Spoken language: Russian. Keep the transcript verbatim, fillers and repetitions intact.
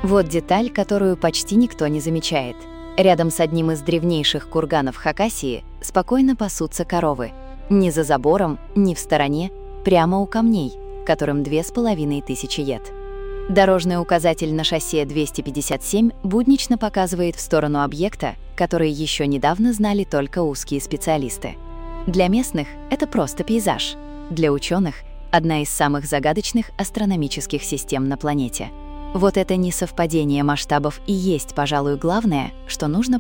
Вот деталь, которую почти никто не замечает. Рядом с одним из древнейших курганов Хакасии спокойно пасутся коровы. Ни за забором, ни в стороне, прямо у камней, которым две с половиной тысячи лет. Дорожный указатель на шоссе двести пятьдесят семь буднично показывает в сторону объекта, который еще недавно знали только узкие специалисты. Для местных это просто пейзаж. Для ученых — одна из самых загадочных астрономических систем на планете. Вот это несовпадение масштабов и есть, пожалуй, главное, что нужно